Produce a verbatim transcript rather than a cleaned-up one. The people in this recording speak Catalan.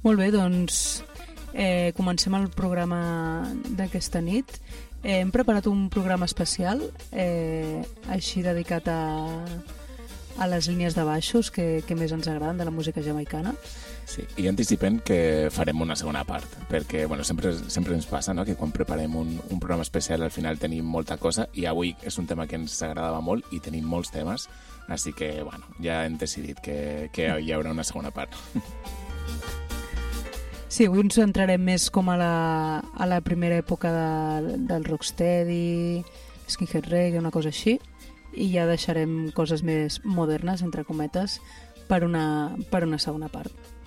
Molt bé, doncs eh, comencem el programa d'aquesta nit. Eh, hem preparat un programa especial, eh, així dedicat a, a les línies de baixos que, que més ens agraden de la música jamaicana. Sí, i anticipem que farem una segona part, perquè bueno, sempre, sempre ens passa, no?, que quan preparem un, un programa especial al final tenim molta cosa, i avui és un tema que ens agradava molt i tenim molts temes, així que bueno, ja hem decidit que, que hi haurà una segona part. Sí, avui ens centrarem més com a la, a la primera època de, del rocksteady, skinhead reggae, una cosa així, i ja deixarem coses més modernes, entre cometes, per una, per una segona part.